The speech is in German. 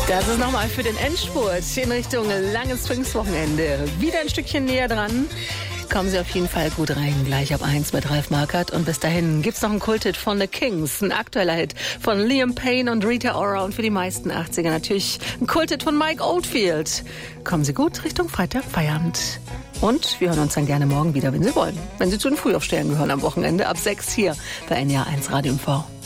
Das ist nochmal für den Endspurt in Richtung langes Pfingstwochenende. Wieder ein Stückchen näher dran. Kommen Sie auf jeden Fall gut rein, gleich ab 1 mit Ralf Markert. Und bis dahin gibt's noch einen Kulthit von The Kings, ein aktueller Hit von Liam Payne und Rita Ora und für die meisten 80er natürlich ein Kulthit von Mike Oldfield. Kommen Sie gut Richtung Freitag, Feierabend. Und wir hören uns dann gerne morgen wieder, wenn Sie wollen. Wenn Sie zu den Frühaufstehern gehören am Wochenende ab 6 hier bei NDR 1 Radio & V.